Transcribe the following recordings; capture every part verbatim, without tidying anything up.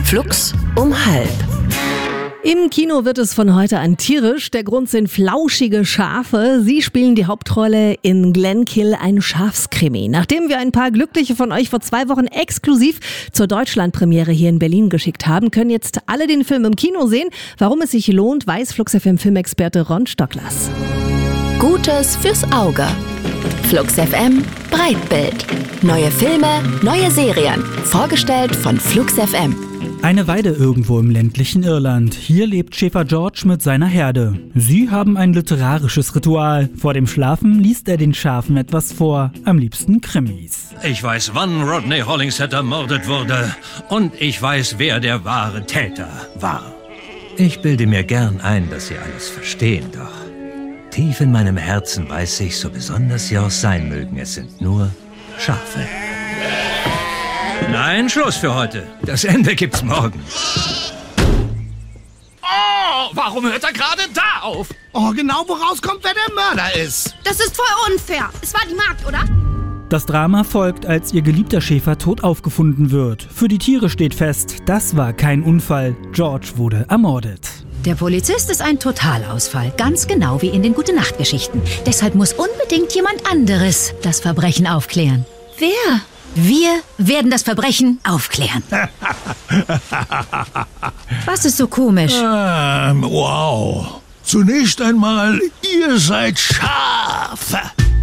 Flux um halb. Im Kino wird es von heute an tierisch. Der Grund sind flauschige Schafe. Sie spielen die Hauptrolle in Glenkill, ein Schafskrimi. Nachdem wir ein paar Glückliche von euch vor zwei Wochen exklusiv zur Deutschlandpremiere hier in Berlin geschickt haben, können jetzt alle den Film im Kino sehen. Warum es sich lohnt, weiß Flux F M-Filmexperte Ron Stocklers. Gutes fürs Auge. Flux F M Breitbild. Neue Filme, neue Serien. Vorgestellt von Flux F M. Eine Weide irgendwo im ländlichen Irland. Hier lebt Schäfer George mit seiner Herde. Sie haben ein literarisches Ritual. Vor dem Schlafen liest er den Schafen etwas vor, am liebsten Krimis. Ich weiß, wann Rodney Hollingshead ermordet wurde. Und ich weiß, wer der wahre Täter war. Ich bilde mir gern ein, dass Sie alles verstehen, doch tief in meinem Herzen weiß ich, so besonders sie auch sein mögen, es sind nur Schafe. Nein, Schluss für heute. Das Ende gibt's morgen. Oh, warum hört er gerade da auf? Oh, genau woraus kommt, wer der Mörder ist. Das ist voll unfair. Es war die Magd, oder? Das Drama folgt, als ihr geliebter Schäfer tot aufgefunden wird. Für die Tiere steht fest, das war kein Unfall. George wurde ermordet. Der Polizist ist ein Totalausfall, ganz genau wie in den Gute-Nacht-Geschichten. Deshalb muss unbedingt jemand anderes das Verbrechen aufklären. Wer? Wir werden das Verbrechen aufklären. Was ist so komisch? Ähm, wow. Zunächst einmal, ihr seid Schafe.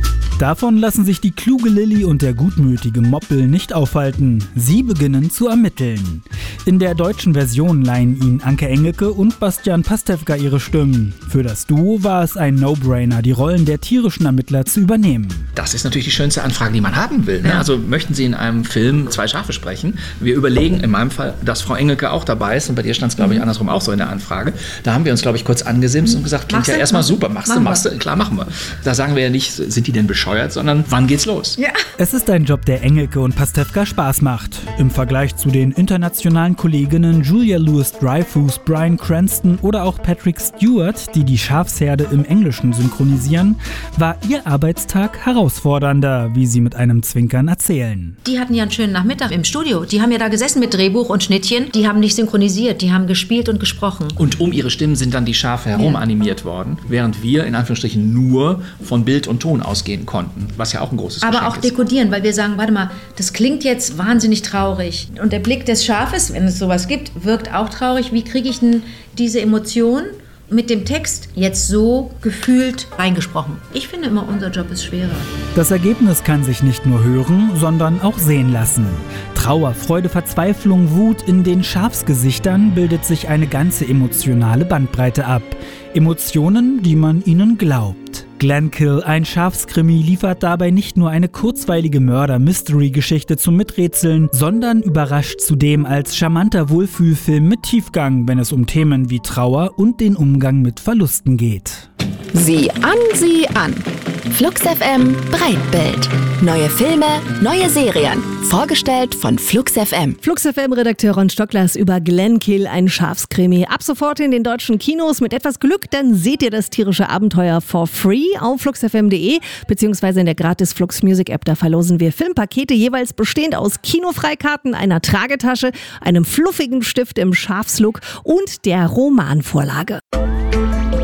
Davon lassen sich die kluge Lilly und der gutmütige Moppel nicht aufhalten. Sie beginnen zu ermitteln. In der deutschen Version leihen ihnen Anke Engelke und Bastian Pastewka ihre Stimmen. Für das Duo war es ein No-Brainer, die Rollen der tierischen Ermittler zu übernehmen. Das ist natürlich die schönste Anfrage, die man haben will. Ne? Also möchten Sie in einem Film zwei Schafe sprechen? Wir überlegen in meinem Fall, dass Frau Engelke auch dabei ist. Und bei dir stand es, glaube ich, andersrum auch so in der Anfrage. Da haben wir uns, glaube ich, kurz angesimst und gesagt, klingt ja erstmal super. Machst du, machst du? Klar, machen wir. Da sagen wir ja nicht, sind die denn bescheuert? Sondern wann geht's los? Ja. Es ist ein Job, der Engelke und Pastewka Spaß macht. Im Vergleich zu den internationalen Kolleginnen Julia Louis-Dreyfus, Bryan Cranston oder auch Patrick Stewart, die die Schafsherde im Englischen synchronisieren, war ihr Arbeitstag herausfordernder, wie sie mit einem Zwinkern erzählen. Die hatten ja einen schönen Nachmittag im Studio. Die haben ja da gesessen mit Drehbuch und Schnittchen. Die haben nicht synchronisiert, die haben gespielt und gesprochen. Und um ihre Stimmen sind dann die Schafe herum Ja. animiert worden, während wir in Anführungsstrichen nur von Bild und Ton ausgehen konnten, was ja auch ein großes Aber Geschenk auch ist. dekodieren, weil wir sagen, warte mal, das klingt jetzt wahnsinnig traurig. Und der Blick des Schafes, wenn es sowas gibt, wirkt auch traurig. Wie kriege ich denn diese Emotion mit dem Text jetzt so gefühlt reingesprochen? Ich finde immer, unser Job ist schwerer. Das Ergebnis kann sich nicht nur hören, sondern auch sehen lassen. Trauer, Freude, Verzweiflung, Wut, in den Schafsgesichtern bildet sich eine ganze emotionale Bandbreite ab. Emotionen, die man ihnen glaubt. Glenkill, ein Schafskrimi, liefert dabei nicht nur eine kurzweilige Mörder-Mystery-Geschichte zum Miträtseln, sondern überrascht zudem als charmanter Wohlfühlfilm mit Tiefgang, wenn es um Themen wie Trauer und den Umgang mit Verlusten geht. Sieh an, sieh an. Flux F M Breitbild. Neue Filme, neue Serien. Vorgestellt von Flux F M. Flux F M-Redakteur Ron Stocklers über Glenkill, ein Schafskrimi. Ab sofort in den deutschen Kinos. Mit etwas Glück, dann seht ihr das tierische Abenteuer for free auf flux f m punkt de beziehungsweise in der gratis Flux Music App. Da verlosen wir Filmpakete, jeweils bestehend aus Kinofreikarten, einer Tragetasche, einem fluffigen Stift im Schafslook und der Romanvorlage.